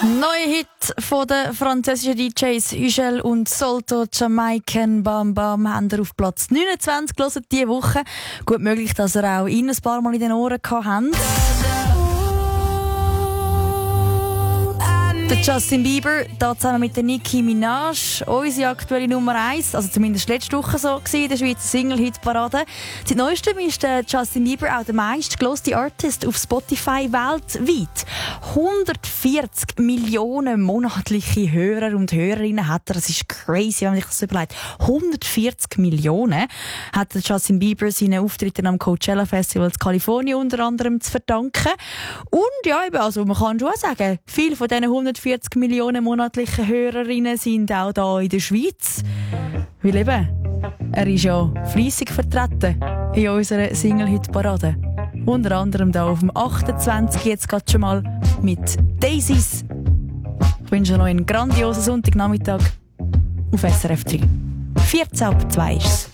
Neuer Hit von den französischen DJs Ugel und Solto, Jamaican Bam Bam, haben auf Platz 29 gehört diese Woche. Gut möglich, dass ihr auch ihn ein paar Mal in den Ohren gehabt habt. Der Justin Bieber, da zusammen mit der Nicki Minaj, unsere aktuelle Nummer 1, also zumindest letzte Woche so gewesen, in der Schweizer Single-Hit-Parade. Seit neuestem ist der Justin Bieber auch der meistgehörte Artist auf Spotify weltweit. 140 Millionen monatliche Hörer und Hörerinnen hat er. Das ist crazy, wenn man sich das überlegt. 140 Millionen hat der Justin Bieber seinen Auftritten am Coachella Festival in Kalifornien unter anderem zu verdanken. Und ja, eben, also man kann schon sagen, viele von diesen 140 Millionen monatlichen Hörerinnen sind auch hier in der Schweiz. Weil eben, er ist ja fleissig vertreten in unserer Single-Hit-Parade. Unter anderem hier auf dem 28. jetzt gerade schon mal mit Daisies. Ich wünsche noch einen grandiosen Sonntagnachmittag auf SRF 3. 14:02 ist es.